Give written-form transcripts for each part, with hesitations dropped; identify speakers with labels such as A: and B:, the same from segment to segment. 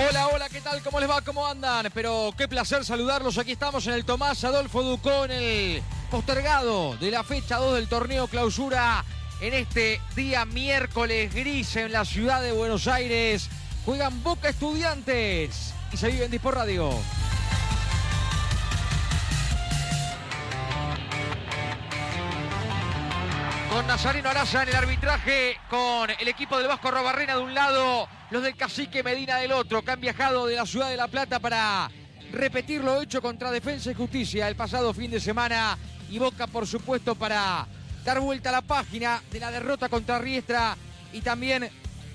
A: Hola, hola, ¿qué tal? ¿Cómo les va? ¿Cómo andan? Pero qué placer saludarlos. Aquí estamos en el Tomás Adolfo Ducó, en el postergado de la fecha 2 del torneo clausura. En este día miércoles gris en la ciudad de Buenos Aires. Juegan Boca Estudiantes y se vive en Disport Radio. Con Nazareno Araza en el arbitraje, con el equipo del Vasco Arrobarrena de un lado, los del Cacique Medina del otro, que han viajado de la ciudad de La Plata para repetir lo hecho contra Defensa y Justicia el pasado fin de semana. Y Boca, por supuesto, para dar vuelta a la página de la derrota contra Riestra y también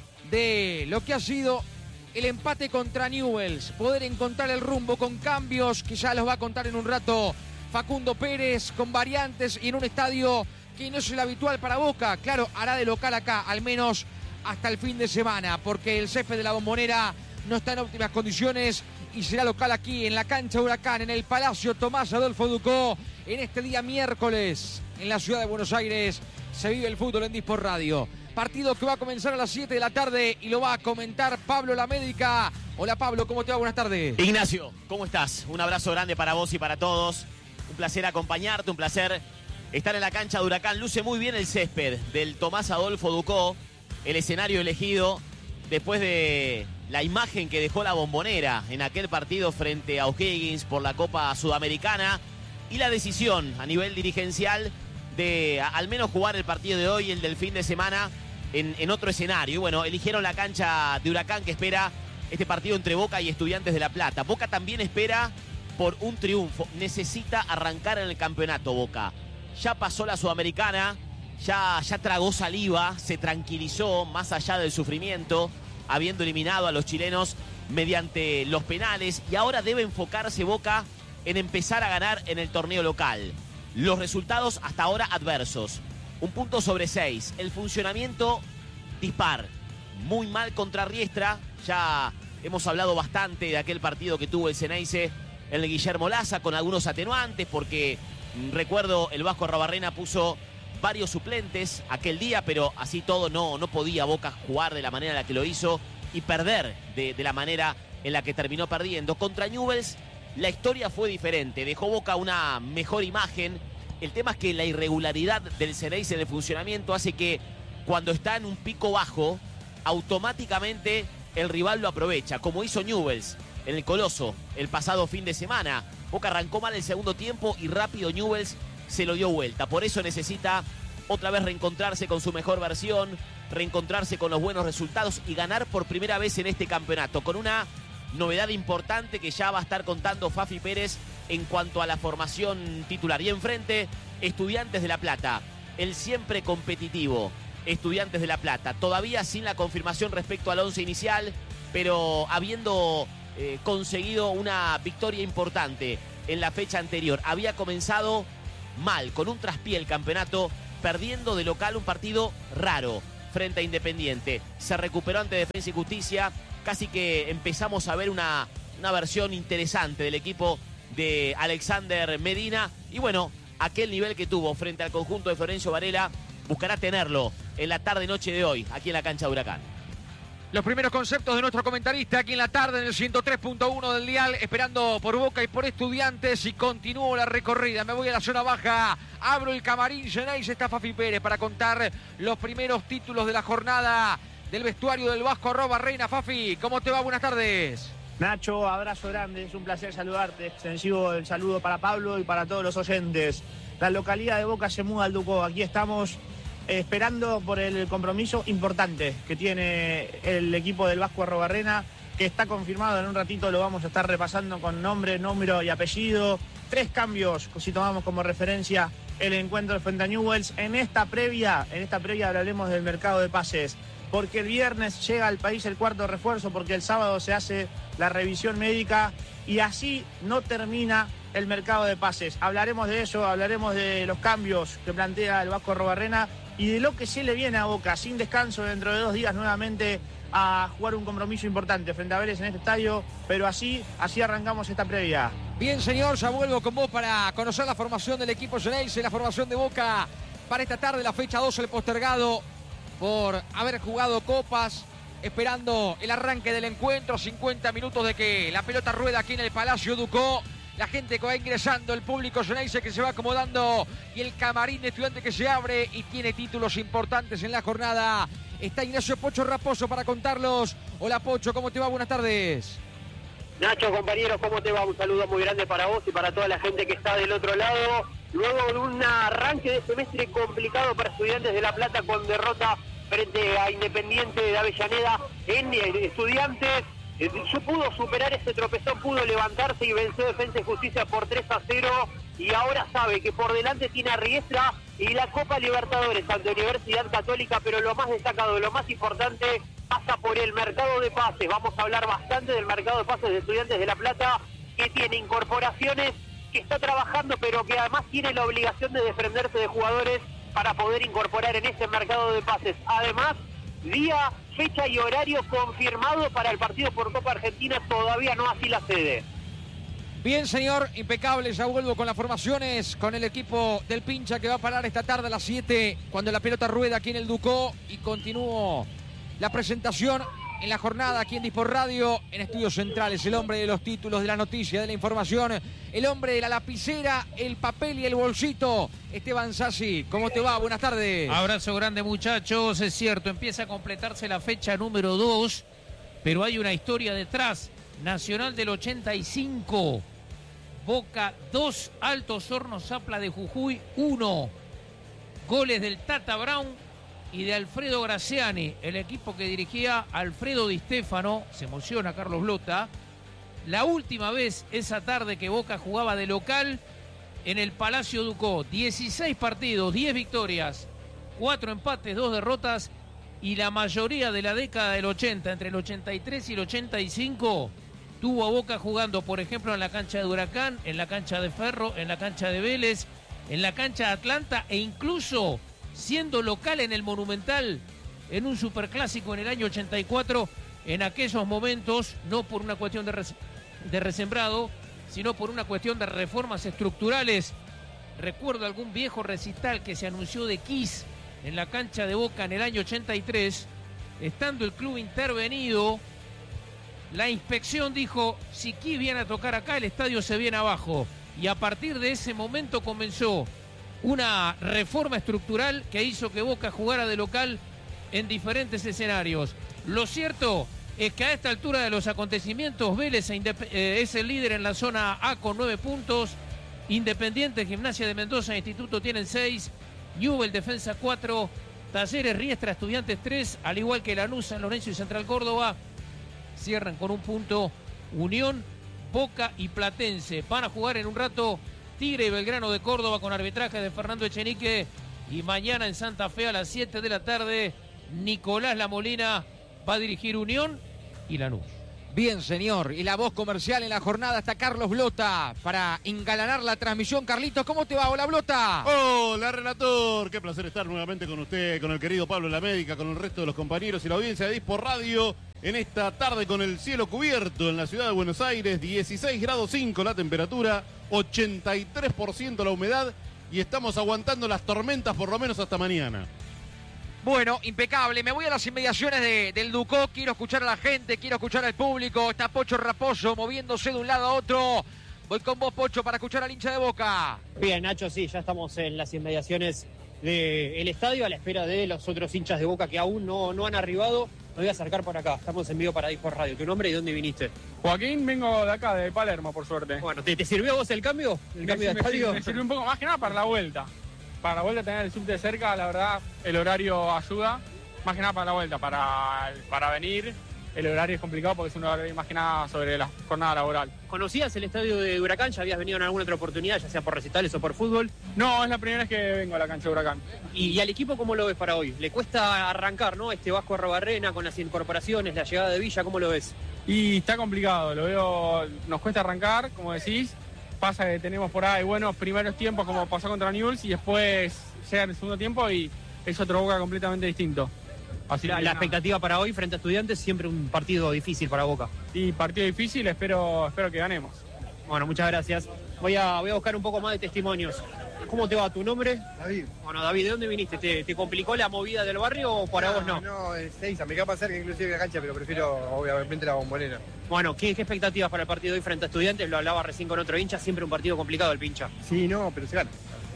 A: de lo que ha sido el empate contra Newell's. Poder encontrar el rumbo con cambios que ya los va a contar en un rato Facundo Pérez, con variantes y en un estadio que no es el habitual para Boca. Claro, hará de local acá, al menos hasta el fin de semana, porque el césped de la Bombonera no está en óptimas condiciones y será local aquí en la cancha Huracán, en el Palacio Tomás Adolfo Ducó, en este día miércoles, en la ciudad de Buenos Aires. Se vive el fútbol en Disport Radio. Partido que va a comenzar a las 7 de la tarde y lo va a comentar Pablo Lamédica. Hola Pablo, ¿cómo te va? Buenas tardes.
B: Ignacio, ¿cómo estás? Un abrazo grande para vos y para todos. Un placer acompañarte, un placer estar en la cancha de Huracán. Luce muy bien el césped del Tomás Adolfo Ducó, el escenario elegido después de la imagen que dejó la Bombonera en aquel partido frente a O'Higgins por la Copa Sudamericana y la decisión a nivel dirigencial de al menos jugar el partido de hoy, el del fin de semana, en otro escenario. Y bueno, eligieron la cancha de Huracán, que espera este partido entre Boca y Estudiantes de La Plata. Boca también espera por un triunfo. Necesita arrancar en el campeonato Boca. Ya pasó la Sudamericana, ya tragó saliva, se tranquilizó más allá del sufrimiento, habiendo eliminado a los chilenos mediante los penales, y ahora debe enfocarse Boca en empezar a ganar en el torneo local. Los resultados hasta ahora adversos. 1 punto sobre 6. El funcionamiento dispar. Muy mal contra Riestra. Ya hemos hablado bastante de aquel partido que tuvo el Ceneice en el Guillermo Laza, con algunos atenuantes, porque recuerdo el Vasco Arrobarrena puso varios suplentes aquel día, pero así todo no podía Boca jugar de la manera en la que lo hizo y perder de la manera en la que terminó perdiendo. Contra Newell's la historia fue diferente, dejó Boca una mejor imagen. El tema es que la irregularidad del Ceneice en el funcionamiento hace que cuando está en un pico bajo, automáticamente el rival lo aprovecha, como hizo Newell's en el Coloso el pasado fin de semana. Boca arrancó mal el segundo tiempo y rápido Newell's se lo dio vuelta. Por eso necesita otra vez reencontrarse con su mejor versión, reencontrarse con los buenos resultados y ganar por primera vez en este campeonato, con una novedad importante que ya va a estar contando Fafi Pérez en cuanto a la formación titular. Y enfrente, Estudiantes de La Plata, el siempre competitivo Estudiantes de La Plata, todavía sin la confirmación respecto al 11 inicial, pero habiendo conseguido una victoria importante en la fecha anterior. Había comenzado mal, con un traspié el campeonato, perdiendo de local un partido raro frente a Independiente. Se recuperó ante Defensa y Justicia. Casi que empezamos a ver una versión interesante del equipo de Alexander Medina. Y bueno, aquel nivel que tuvo frente al conjunto de Florencio Varela buscará tenerlo en la tarde-noche de hoy, aquí en la cancha de Huracán.
A: Los primeros conceptos de nuestro comentarista aquí en la tarde en el 103.1 del dial, esperando por Boca y por Estudiantes, y continúo la recorrida. Me voy a la zona baja, abro el camarín Ceneice, está Fafi Pérez para contar los primeros títulos de la jornada del vestuario del Vasco Arrobarrena. Fafi, ¿cómo te va? Buenas tardes.
C: Nacho, abrazo grande, es un placer saludarte. Extensivo el saludo para Pablo y para todos los oyentes. La localidad de Boca se muda al Ducó. Aquí estamos esperando por el compromiso importante que tiene el equipo del Vasco Arrobarrena, que está confirmado. En un ratito lo vamos a estar repasando con nombre, número y apellido. 3 cambios, si tomamos como referencia el encuentro frente a Newell's. En esta previa hablaremos del mercado de pases, porque el viernes llega al país el 4.º refuerzo, porque el sábado se hace la revisión médica y así no termina el mercado de pases. Hablaremos de eso, hablaremos de los cambios que plantea el Vasco Arrobarrena y de lo que se le viene a Boca, sin descanso dentro de 2 días nuevamente a jugar un compromiso importante frente a Vélez en este estadio, pero así arrancamos esta previa.
A: Bien, señor, ya vuelvo con vos para conocer la formación del equipo Ceneice, la formación de Boca para esta tarde, la fecha 2, el postergado por haber jugado copas, esperando el arranque del encuentro. 50 minutos de que la pelota rueda aquí en el Palacio Ducó. La gente que va ingresando, el público Ceneice que se va acomodando y el camarín de Estudiantes que se abre y tiene títulos importantes en la jornada. Está Ignacio Pocho Raposo para contarlos. Hola Pocho, ¿cómo te va? Buenas tardes.
D: Nacho, compañeros, ¿cómo te va? Un saludo muy grande para vos y para toda la gente que está del otro lado. Luego de un arranque de semestre complicado para Estudiantes de La Plata con derrota frente a Independiente de Avellaneda en Estudiantes, pudo superar ese tropezón, pudo levantarse y venció Defensa y Justicia por 3-0 y ahora sabe que por delante tiene a Riestra y la Copa Libertadores ante Universidad Católica, pero lo más destacado, lo más importante pasa por el mercado de pases. Vamos a hablar bastante del mercado de pases de Estudiantes de La Plata, que tiene incorporaciones, que está trabajando, pero que además tiene la obligación de desprenderse de jugadores para poder incorporar en ese mercado de pases. Además, día, fecha y horario confirmado para el partido por Copa Argentina, todavía no así la sede.
A: Bien, señor, impecable. Ya vuelvo con las formaciones, con el equipo del Pincha que va a parar esta tarde a las 7 cuando la pelota rueda aquí en el Ducó, y continúo la presentación en la jornada aquí en Dispor Radio, en Estudios Centrales, el hombre de los títulos, de la noticia, de la información, el hombre de la lapicera, el papel y el bolsito, Esteban Sassi. ¿Cómo te va? Buenas tardes.
E: Abrazo grande, muchachos. Es cierto, empieza a completarse la fecha número 2, pero hay una historia detrás. Nacional del 85, Boca 2, Altos Hornos Zapla de Jujuy 1. Goles del Tata Brown y de Alfredo Graciani, el equipo que dirigía Alfredo Di Stéfano. Se emociona Carlos Blota. La última vez esa tarde que Boca jugaba de local en el Palacio Ducó. 16 partidos, 10 victorias, 4 empates, 2 derrotas, y la mayoría de la década del 80, entre el 83 y el 85, tuvo a Boca jugando, por ejemplo, en la cancha de Huracán, en la cancha de Ferro, en la cancha de Vélez, en la cancha de Atlanta, e incluso siendo local en el Monumental en un superclásico en el año 84, en aquellos momentos, no por una cuestión de resembrado, sino por una cuestión de reformas estructurales. Recuerdo algún viejo recital que se anunció de Kiss en la cancha de Boca en el año 83, estando el club intervenido, la inspección dijo: si Kiss viene a tocar acá, el estadio se viene abajo, y a partir de ese momento comenzó una reforma estructural que hizo que Boca jugara de local en diferentes escenarios. Lo cierto es que a esta altura de los acontecimientos, Vélez es el líder en la zona A con 9 puntos, Independiente, Gimnasia de Mendoza e Instituto tienen 6, Newell Defensa 4, Talleres, Riestra, Estudiantes 3, al igual que Lanús, San Lorenzo y Central Córdoba cierran con un punto Unión, Boca y Platense. Van a jugar en un rato Tigre y Belgrano de Córdoba con arbitraje de Fernando Echenique, y mañana en Santa Fe a las 7 de la tarde Nicolás Lamolina va a dirigir Unión y Lanús.
A: Bien, señor. Y la voz comercial en la jornada está Carlos Blota para engalanar la transmisión. Carlitos, ¿cómo te va? Hola, Blota.
F: Hola, relator. Qué placer estar nuevamente con usted, con el querido Pablo La Médica, con el resto de los compañeros y la audiencia de Dispor Radio. En esta tarde con el cielo cubierto en la ciudad de Buenos Aires, 16 grados 5 la temperatura, 83% la humedad, y estamos aguantando las tormentas por lo menos hasta mañana.
A: Bueno, impecable. Me voy a las inmediaciones del Ducó. Quiero escuchar a la gente, quiero escuchar al público. Está Pocho Raposo moviéndose de un lado a otro. Voy con vos, Pocho, para escuchar al hincha de Boca.
G: Bien, Nacho, sí, ya estamos en las inmediaciones del estadio a la espera de los otros hinchas de Boca que aún no han arribado. Me voy a acercar por acá. Estamos en vivo para Dispor Radio. ¿Tu nombre y dónde viniste?
H: Joaquín, vengo de acá, de Palermo, por suerte.
G: Bueno, ¿te sirvió a vos el cambio? ¿El cambio de estadio?
H: Me sirvió un poco más que nada para la vuelta. Para la vuelta, tener el subte cerca, la verdad, el horario ayuda. Más que nada para la vuelta, para venir. El horario es complicado porque es un horario más que nada sobre la jornada laboral.
G: ¿Conocías el estadio de Huracán? ¿Ya habías venido en alguna otra oportunidad, ya sea por recitales o por fútbol?
H: No, es la primera vez que vengo a la cancha de Huracán.
G: ¿Y al equipo cómo lo ves para hoy? Le cuesta arrancar, ¿no? Vasco Arrobarrena con las incorporaciones, la llegada de Villa, ¿cómo lo ves?
H: Y está complicado, lo veo, nos cuesta arrancar, como decís. Pasa que tenemos por ahí buenos primeros tiempos como pasó contra Newell's y después llega el segundo tiempo y es otro Boca completamente distinto.
G: Así la expectativa para hoy frente a Estudiantes, siempre un partido difícil para Boca.
H: Y partido difícil, espero que ganemos.
G: Bueno, muchas gracias. Voy a buscar un poco más de testimonios. ¿Cómo te va tu nombre?
I: David.
G: Bueno, David, ¿de dónde viniste? ¿Te complicó la movida del barrio o para vos no?
I: No, es Seiza, me queda más cerca inclusive la cancha, pero prefiero obviamente la Bombonera.
G: Bueno, ¿qué expectativas para el partido de hoy frente a Estudiantes? Lo hablaba recién con otro hincha, siempre un partido complicado el pincha.
I: Sí, no, pero se gana.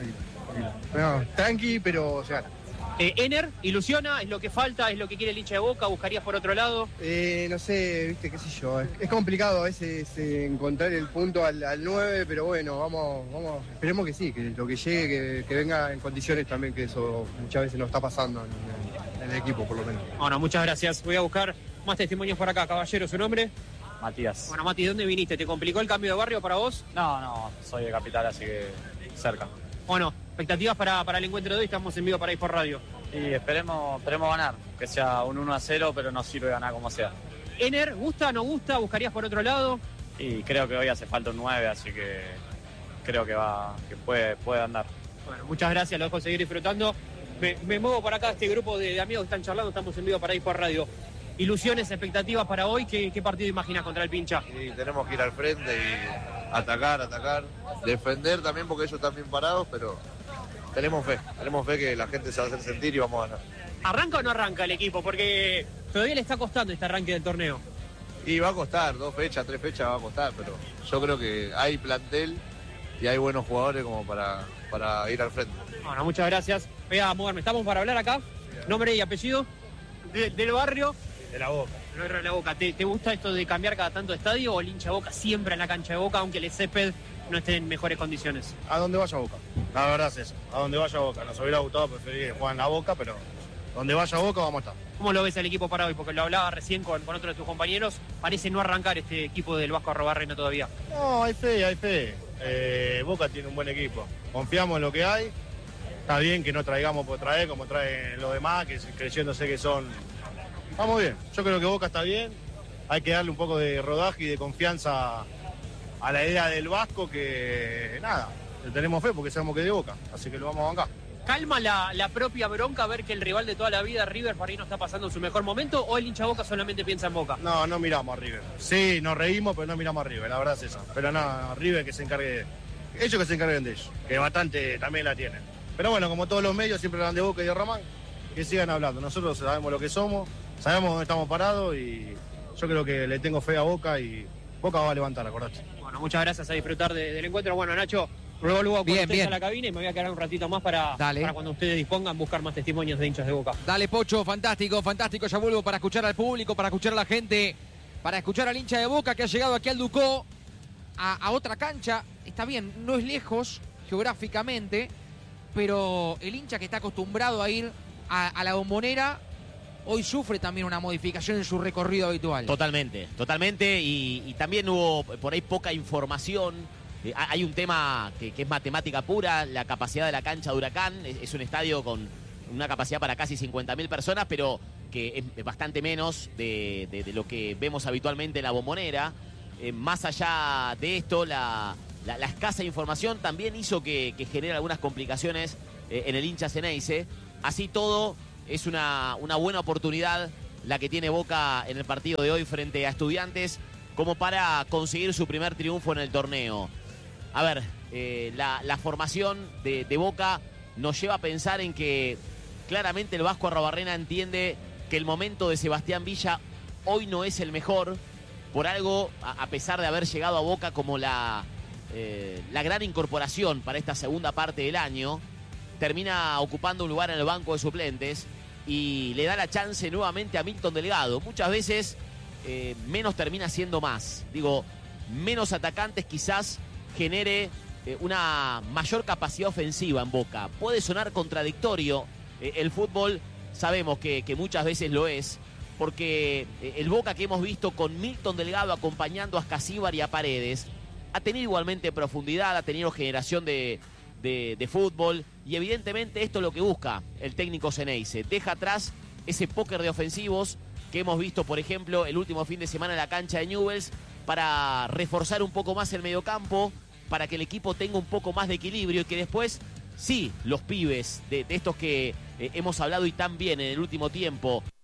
I: No, tranqui, pero se gana.
G: Ener, ¿ilusiona? ¿Es lo que falta? ¿Es lo que quiere el hincha de Boca? ¿Buscarías por otro lado?
I: No sé, viste, qué sé yo. Es complicado a veces encontrar el punto al 9, pero bueno, vamos, esperemos que sí, que lo que llegue, que venga en condiciones también, que eso muchas veces no está pasando en el equipo, por lo menos.
G: Bueno, muchas gracias. Voy a buscar más testimonios por acá. Caballero, ¿su nombre?
J: Matías.
G: Bueno, Mati, ¿de dónde viniste? ¿Te complicó el cambio de barrio para vos?
J: No, soy de Capital, así que cerca.
G: Bueno, expectativas para el encuentro de hoy, estamos en vivo para ir por radio.
J: Y esperemos ganar, que sea un 1-0, pero nos sirve ganar como sea.
G: Ener, ¿gusta, no gusta? ¿Buscarías por otro lado?
J: Y creo que hoy hace falta un 9, así que creo que puede andar.
G: Bueno, muchas gracias, lo dejo seguir disfrutando. Me muevo por acá, este grupo de amigos que están charlando, estamos en vivo para ir por radio. Ilusiones, expectativas para hoy, ¿qué partido imaginas contra el pincha?
K: Y tenemos que ir al frente y atacar, defender también porque ellos están bien parados, pero tenemos fe que la gente se va a hacer sentir y vamos a ganar.
G: ¿Arranca o no arranca el equipo? Porque todavía le está costando este arranque del torneo.
K: Y va a costar, 2 fechas, 3 fechas va a costar, pero yo creo que hay plantel y hay buenos jugadores como para ir al frente.
G: Bueno, muchas gracias. Voy a moverme, estamos para hablar acá. Nombre y apellido del barrio.
L: De la Boca.
G: De la Boca. ¿Te gusta esto de cambiar cada tanto de estadio o el hincha Boca siempre en la cancha de Boca, aunque el césped no esté en mejores condiciones?
L: A donde vaya Boca. La verdad es eso. A donde vaya Boca. Nos hubiera gustado preferir jugar en la Boca, pero donde vaya Boca vamos a estar.
G: ¿Cómo lo ves el equipo para hoy? Porque lo hablaba recién con otro de tus compañeros. Parece no arrancar este equipo del Vasco Arrobarrena todavía.
L: No, hay fe. Boca tiene un buen equipo. Confiamos en lo que hay. Está bien que no traigamos por traer como traen los demás, que creyéndose que son... Vamos bien. Yo creo que Boca está bien. Hay que darle un poco de rodaje y de confianza a la idea del Vasco, que nada, le tenemos fe porque sabemos que es de Boca. Así que lo vamos a bancar.
G: ¿Calma la propia bronca ver que el rival de toda la vida, River, por ahí no está pasando su mejor momento, o el hincha Boca solamente piensa en Boca?
L: No miramos a River. Sí, nos reímos, pero no miramos a River, la verdad es esa. Pero no, River que se encargue, ellos que se encarguen de ellos, que bastante también la tienen. Pero bueno, como todos los medios siempre hablan de Boca y de Román, que sigan hablando. Nosotros sabemos lo que somos, sabemos dónde estamos parados y yo creo que le tengo fe a Boca y Boca va a levantar, acordate.
G: Bueno, muchas gracias, a disfrutar del encuentro. Bueno, Nacho, luego con ustedes a la cabina y me voy a quedar un ratito más para cuando ustedes dispongan buscar más testimonios de hinchas de Boca.
A: Dale, Pocho, fantástico, ya vuelvo para escuchar al público, para escuchar a la gente, para escuchar al hincha de Boca que ha llegado aquí al Ducó, a otra cancha. Está bien, no es lejos geográficamente, pero el hincha que está acostumbrado a ir a la Bombonera hoy sufre también una modificación en su recorrido habitual.
B: Totalmente, y también hubo por ahí poca información. Hay un tema que es matemática pura, la capacidad de la cancha de Huracán. Es un estadio con una capacidad para casi 50.000 personas, pero que es bastante menos de lo que vemos habitualmente en la Bombonera. Más allá de esto, la escasa información también hizo que genere algunas complicaciones en el hincha Ceneice. Así todo, es una buena oportunidad la que tiene Boca en el partido de hoy frente a Estudiantes como para conseguir su primer triunfo en el torneo. A ver, la formación de Boca nos lleva a pensar en que claramente el Vasco Arrobarrena entiende que el momento de Sebastián Villa hoy no es el mejor. Por algo, a pesar de haber llegado a Boca como la gran incorporación para esta segunda parte del año, termina ocupando un lugar en el banco de suplentes y le da la chance nuevamente a Milton Delgado. Muchas veces menos termina siendo más. Digo, menos atacantes quizás genere una mayor capacidad ofensiva en Boca. Puede sonar contradictorio. El fútbol sabemos que muchas veces lo es, porque el Boca que hemos visto con Milton Delgado acompañando a Ascasíbar y a Paredes ha tenido igualmente profundidad, ha tenido generación de fútbol, y evidentemente esto es lo que busca el técnico Ceneice. Deja atrás ese póker de ofensivos que hemos visto, por ejemplo, el último fin de semana en la cancha de Newell's, para reforzar un poco más el mediocampo, para que el equipo tenga un poco más de equilibrio y que después, sí, los pibes de estos que hemos hablado y tan bien en el último tiempo,